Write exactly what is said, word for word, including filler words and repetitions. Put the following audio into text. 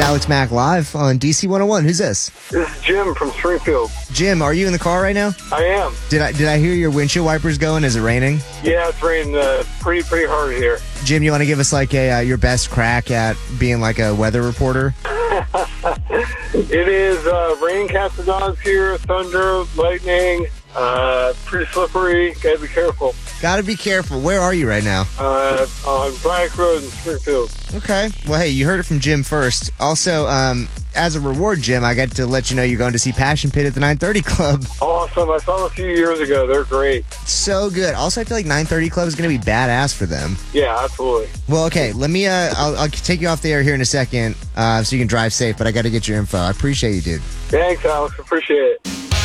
Alex Mack live on D C one oh one. Who's this? This is Jim from Springfield. Jim, are you in the car right now? I am. Did I did I hear your windshield wipers going? Is it raining? Yeah, it's raining uh, pretty pretty hard here. Jim, you want to give us like a uh, your best crack at being like a weather reporter? It is uh, raining cats and dogs here, thunder, lightning, uh, pretty slippery. Gotta be careful. Gotta be careful. Where are you right now? Uh, on Bryant Road in Springfield. Okay. Well, hey, you heard it from Jim first. Also, um, as a reward, Jim, I got to let you know you're going to see Passion Pit at the nine thirty Club. Awesome. I saw them a few years ago. They're great. So good. Also, I feel like nine thirty Club is going to be badass for them. Yeah, absolutely. Well, okay. Let me, uh, I'll, I'll take you off the air here in a second uh, so you can drive safe, but I got to get your info. I appreciate you, dude. Thanks, Alex. Appreciate it.